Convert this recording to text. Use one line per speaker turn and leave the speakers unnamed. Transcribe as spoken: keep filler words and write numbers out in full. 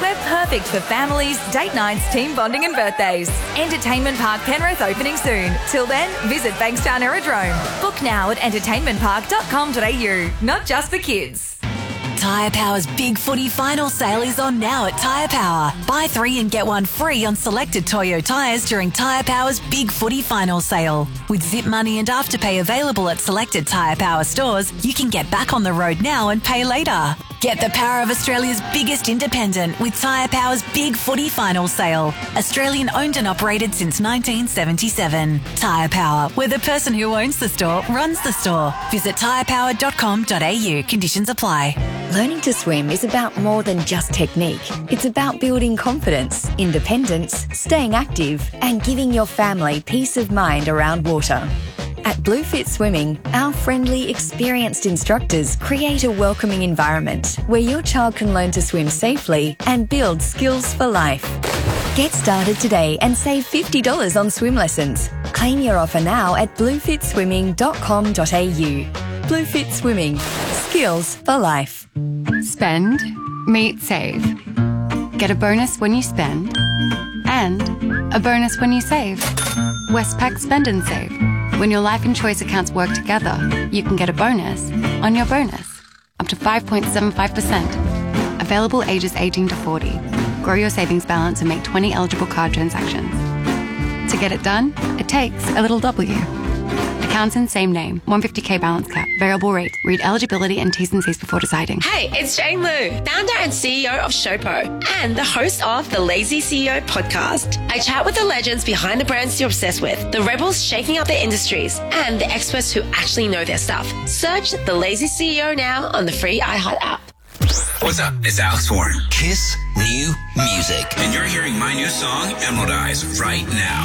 We're perfect for families, date nights, team bonding and birthdays. Entertainment Park Penrith opening soon. Till then, visit Bankstown Aerodrome. Book now at entertainment park dot com dot a u. Not just for kids.
Tyre Power's Big Footy Final Sale is on now at Tyre Power. Buy three and get one free on selected Toyo tyres during Tyre Power's Big Footy Final Sale. With Zip Money and Afterpay available at selected Tyre Power stores, you can get back on the road now and pay later. Get the power of Australia's biggest independent with Tyre Power's Big Footy Final Sale. Australian owned and operated since nineteen seventy-seven. Tyre Power, where the person who owns the store runs the store. Visit tyre power dot com dot a u. Conditions apply.
Learning to swim is about more than just technique. It's about building confidence, independence, staying active, and giving your family peace of mind around water. At Bluefit Swimming, our friendly, experienced instructors create a welcoming environment where your child can learn to swim safely and build skills for life. Get started today and save fifty dollars on swim lessons. Claim your offer now at bluefit swimming dot com dot a u. Bluefit Swimming. Skills for life.
Spend, meet, save. Get a bonus when you spend and a bonus when you save. Westpac Spend and Save. When your life and choice accounts work together, you can get a bonus on your bonus. Up to five point seven five percent. Available ages eighteen to forty. Grow your savings balance and make twenty eligible card transactions. To get it done, it takes a little W. Accounts in same name. one hundred fifty k balance cap. Variable rate. Read eligibility and T's and C's before deciding.
Hey, it's Jane Lou, founder and C E O of Showpo and the host of the Lazy C E O podcast. I chat with the legends behind the brands you're obsessed with, the rebels shaking up their industries, and the experts who actually know their stuff. Search the Lazy C E O now on the free iHeart app.
What's up? It's Alex Warren. Kiss New Music. And you're hearing my new song, Emerald Eyes, right now.